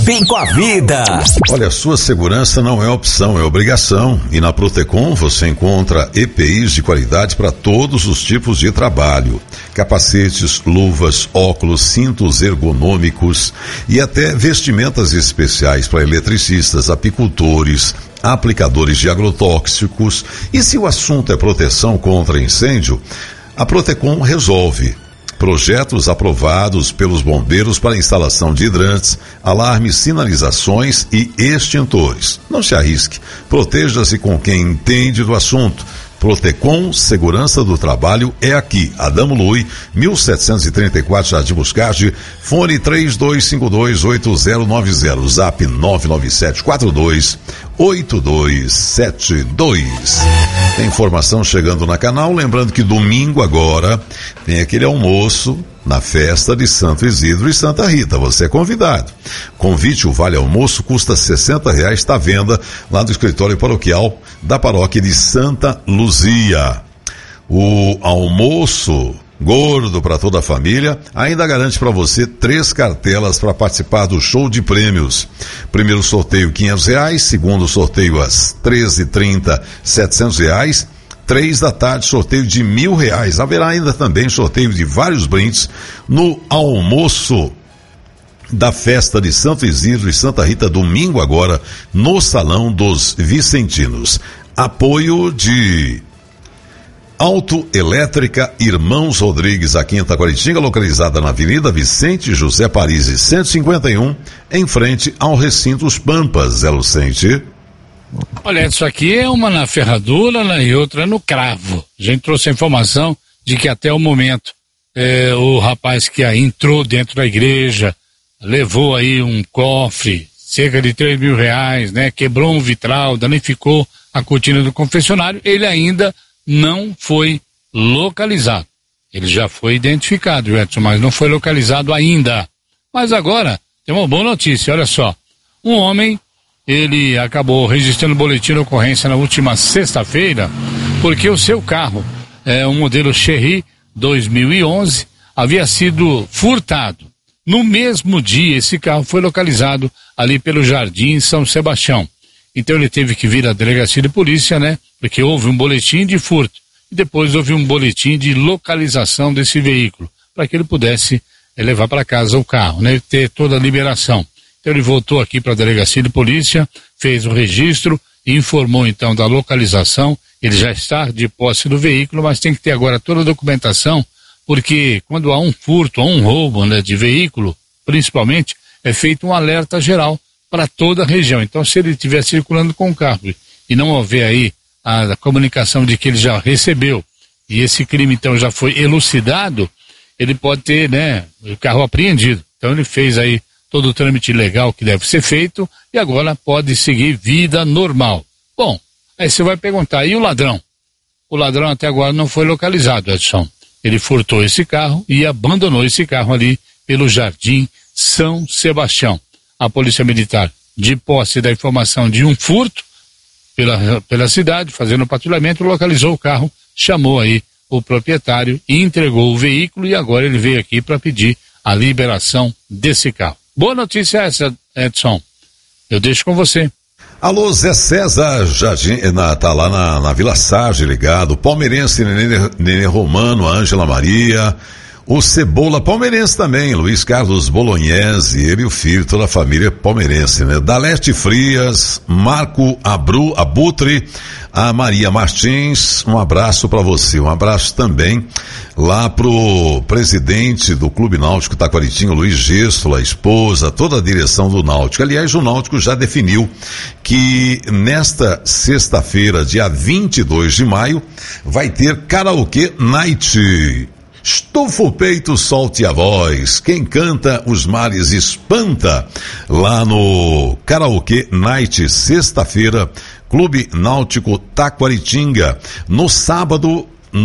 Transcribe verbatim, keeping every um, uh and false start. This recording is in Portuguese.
Vem com a vida! Olha, sua segurança não é opção, é obrigação. E na Protecom você encontra E P Is de qualidade para todos os tipos de trabalho. Capacetes, luvas, óculos, cintos ergonômicos e até vestimentas especiais para eletricistas, apicultores, aplicadores de agrotóxicos. E se o assunto é proteção contra incêndio, a Protecom resolve. Projetos aprovados pelos bombeiros para instalação de hidrantes, alarmes, sinalizações e extintores. Não se arrisque. Proteja-se com quem entende do assunto. Protecom, segurança do trabalho é aqui. Adamo Lui, mil setecentos e trinta e quatro, Jardim Buscardi, fone três dois cinco dois oito zero nove zero, zap nove nove sete quatro dois oito dois sete dois. Tem informação chegando na canal, lembrando que domingo agora tem aquele almoço na festa de Santo Isidro e Santa Rita. Você é convidado. Convite, o Vale Almoço custa sessenta reais, está à venda lá do escritório paroquial da paróquia de Santa Luzia. O almoço gordo para toda a família ainda garante para você três cartelas para participar do show de prêmios. Primeiro sorteio quinhentos reais, segundo sorteio às treze e trinta, setecentos reais. Três da tarde, sorteio de mil reais. Haverá ainda também sorteio de vários brindes no almoço da festa de Santo Isidro e Santa Rita, domingo agora, no Salão dos Vicentinos. Apoio de Autoelétrica Irmãos Rodrigues, aqui em Itaquaritinga, localizada na Avenida Vicente José Parisi, cento e cinquenta e um, em frente ao Recinto Os Pampas. Zé Lucente. Olha, isso aqui é uma na ferradura, né, e outra no cravo. A gente trouxe a informação de que até o momento é, o rapaz que aí entrou dentro da igreja, levou aí um cofre, cerca de três mil reais, né, quebrou um vitral, danificou a cortina do confessionário, ele ainda não foi localizado. Ele já foi identificado, Edson, mas não foi localizado ainda. Mas agora tem uma boa notícia, olha só. Um homem, ele acabou registrando boletim de ocorrência na última sexta-feira, porque o seu carro, é um modelo Chery dois mil e onze, havia sido furtado. No mesmo dia, esse carro foi localizado ali pelo Jardim São Sebastião. Então ele teve que vir à delegacia de polícia, né? Porque houve um boletim de furto. E depois houve um boletim de localização desse veículo, para que ele pudesse é, levar para casa o carro, né? Ter toda a liberação. Então ele voltou aqui para a delegacia de polícia, fez o registro, informou então da localização. Ele já está de posse do veículo, mas tem que ter agora toda a documentação, porque quando há um furto, há um roubo, né, de veículo, principalmente, é feito um alerta geral para toda a região. Então, se ele estiver circulando com o carro e não houver aí a, a comunicação de que ele já recebeu e esse crime então já foi elucidado, ele pode ter, né, o carro apreendido. Então ele fez aí todo o trâmite legal que deve ser feito e agora pode seguir vida normal. Bom, aí você vai perguntar, e o ladrão? O ladrão até agora não foi localizado, Edson. Ele furtou esse carro e abandonou esse carro ali pelo Jardim São Sebastião. A Polícia Militar, de posse da informação de um furto pela, pela cidade, fazendo o patrulhamento, localizou o carro, chamou aí o proprietário e entregou o veículo e agora ele veio aqui para pedir a liberação desse carro. Boa notícia essa, Edson. Eu deixo com você. Alô, Zé César, Jardim, na, tá lá na, na Vila Sarge, ligado. Palmeirense, Nenê, Nenê Romano, Ângela Maria, o Cebola, palmeirense também, Luiz Carlos Bolognese, ele e o filho, toda a família palmeirense, né? Daleste Frias, Marco Abru, Abutre, a Maria Martins, um abraço para você, um abraço também lá pro presidente do Clube Náutico Taquaritinga, Luiz Gesto, a esposa, toda a direção do Náutico. Aliás, o Náutico já definiu que nesta sexta-feira, dia vinte e dois de maio, vai ter Karaokê Night. Estufa o peito, solte a voz. Quem canta os mares espanta. Lá no Karaokê Night, sexta-feira, Clube Náutico Taquaritinga. No sábado,